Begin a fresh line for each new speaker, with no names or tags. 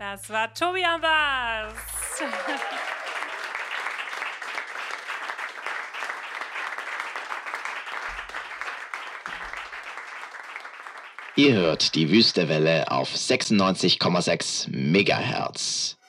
Das war Tobi am Bass.
Ihr hört die Wüstewelle auf 96,6 Megahertz.